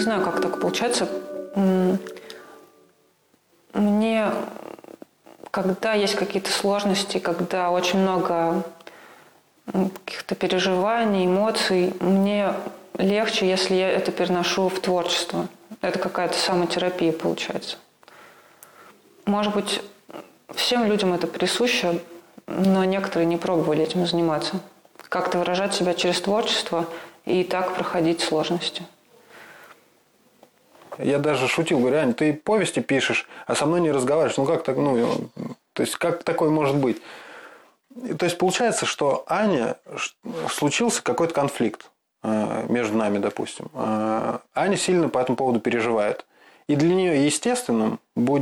знаю, как так получается. Мне, когда есть какие-то сложности, когда очень много каких-то переживаний, эмоций, мне легче, если я это переношу в творчество. Это какая-то самотерапия получается. Может быть, всем людям это присуще, но некоторые не пробовали этим заниматься. Как-то выражать себя через творчество и так проходить сложности. Я даже шутил, говорю: Аня, ты повести пишешь, а со мной не разговариваешь. Ну как так, то есть как такое может быть? То есть получается, что Аня, случился какой-то конфликт между нами, допустим. Аня сильно по этому поводу переживает. И для нее естественным будет